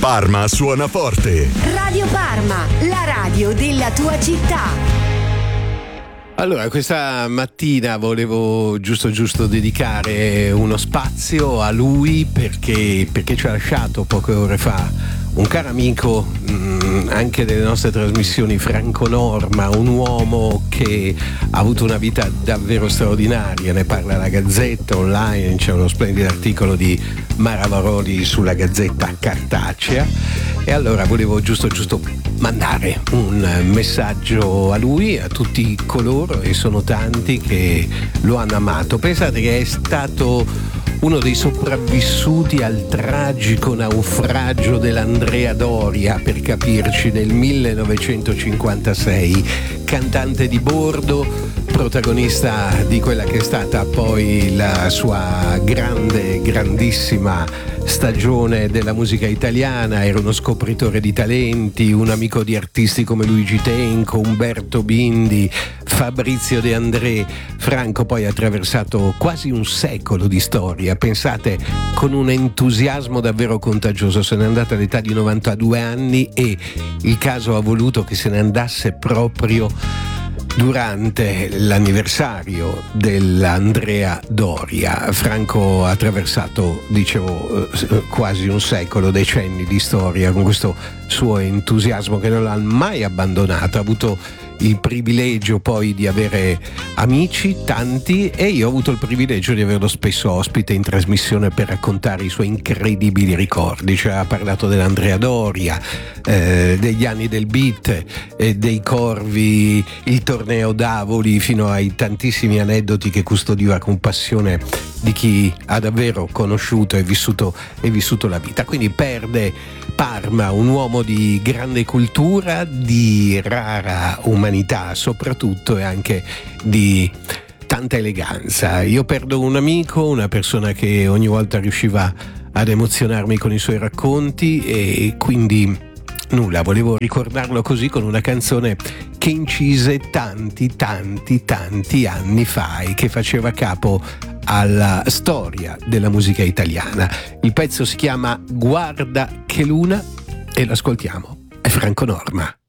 Parma suona forte. Radio Parma, la radio della tua città. Allora, questa mattina volevo giusto dedicare uno spazio a lui perché ci ha lasciato poche ore fa un caro amico anche delle nostre trasmissioni, Franco Norma, un uomo che ha avuto una vita davvero straordinaria. Ne parla la Gazzetta online, c'è uno splendido articolo di Mara Varoli sulla Gazzetta cartacea, e allora volevo giusto mandare un messaggio a lui, a tutti coloro, e sono tanti, che lo hanno amato. Pensate che è stato uno dei sopravvissuti al tragico naufragio dell'Andrea Doria, per capirci, nel 1956, cantante di bordo, protagonista di quella che è stata poi la sua grandissima stagione della musica italiana. Era uno scopritore di talenti, un amico di artisti come Luigi Tenco, Umberto Bindi, Fabrizio De André. Franco poi ha attraversato quasi un secolo di storia, pensate, con un entusiasmo davvero contagioso. Se n'è andato all'età di 92 anni e il caso ha voluto che se ne andasse proprio durante l'anniversario dell'Andrea Doria. Franco ha attraversato, dicevo, quasi un secolo, decenni di storia, con questo suo entusiasmo che non l'ha mai abbandonato. Ha avuto il privilegio poi di avere amici tanti, e io ho avuto il privilegio di averlo spesso ospite in trasmissione per raccontare i suoi incredibili ricordi. Cioè, ha parlato dell'Andrea Doria, degli anni del beat, dei corvi, il torneo d'Avoli, fino ai tantissimi aneddoti che custodiva con passione di chi ha davvero conosciuto e vissuto la vita. Quindi perde Parma un uomo di grande cultura, di rara umanità soprattutto, e anche di tanta eleganza. Io perdo un amico, una persona che ogni volta riusciva ad emozionarmi con i suoi racconti, e quindi nulla, volevo ricordarlo così, con una canzone che incise tanti anni fa e che faceva capo alla storia della musica italiana. Il pezzo si chiama Guarda che luna e l'ascoltiamo. È Franco Norma.